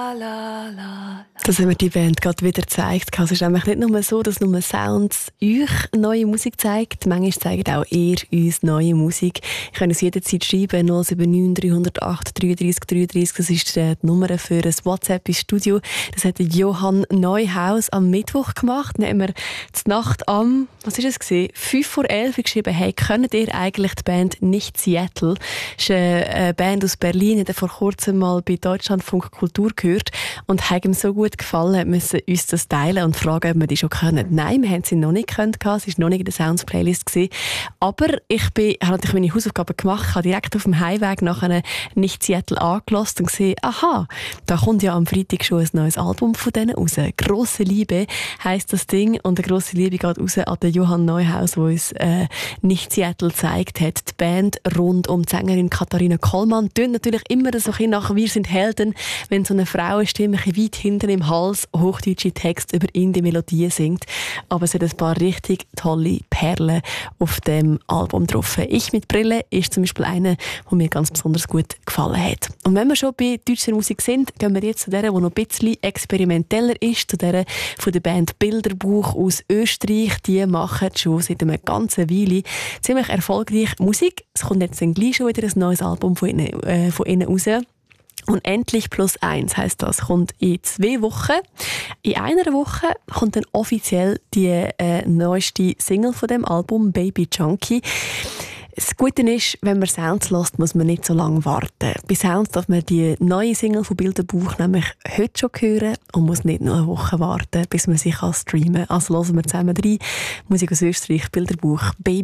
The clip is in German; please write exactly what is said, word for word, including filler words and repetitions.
Das haben wir die Band gerade wieder gezeigt. Es ist nämlich nicht nur so, dass nur Sounds euch neue Musik zeigt. Manchmal zeigt auch ihr uns neue Musik. Ich kann uns jederzeit schreiben, null sieben neun drei null acht dreiunddreißig dreiunddreißig. Das ist die Nummer für ein WhatsApp ins Studio. Das hat Johann Neuhaus am Mittwoch gemacht. Dann haben wir die Nacht am, was ist es gewesen? fünf vor elf geschrieben, hey, kennt ihr eigentlich die Band Nicht Seattle? Das ist eine Band aus Berlin, hat vor kurzem mal bei Deutschlandfunk Kultur gehört und hat ihm so gut gefallen, müssen uns das teilen und fragen, ob wir die schon können. Nein, wir haben sie noch nicht können, es war noch nicht in der Sounds-Playlist gewesen. Aber ich bin, habe natürlich meine Hausaufgaben gemacht, habe direkt auf dem Heimweg nach einem Nicht Seattle angelassen und gesehen, aha, da kommt ja am Freitag schon ein neues Album von denen raus. «Grosse Liebe» heisst das Ding und eine grosse Liebe geht raus an den Johann Neuhaus, der uns äh, Nicht Seattle gezeigt hat. Die Band rund um die Sängerin Katharina Kollmann tönt natürlich immer so ein bisschen nach «Wir sind Helden», wenn so eine Frauenstimme ein bisschen weit hinten im Hals hochdeutsche Texte über Indie-Melodien singt. Aber es hat ein paar richtig tolle Perlen auf dem Album drauf. «Ich mit Brille» ist zum Beispiel eine, die mir ganz besonders gut gefallen hat. Und wenn wir schon bei deutscher Musik sind, gehen wir jetzt zu der, die noch ein bisschen experimenteller ist, zu der von der Band Bilderbuch aus Österreich. Die machen schon seit einer ganzen Weile ziemlich erfolgreich Musik. Es kommt jetzt dann gleich schon wieder ein neues Album von ihnen, äh, von ihnen raus. Und «Endlich plus eins» heisst das, kommt in zwei Wochen. In einer Woche kommt dann offiziell die äh, neueste Single von dem Album, «Baby Junkie». Das Gute ist, wenn man Sounds hört, muss man nicht so lange warten. Bei Sounds darf man die neue Single von Bilderbuch nämlich heute schon hören und muss nicht noch eine Woche warten, bis man sie streamen kann. Also hören wir zusammen rein. Musik aus Österreich, Bilderbuch, «Baby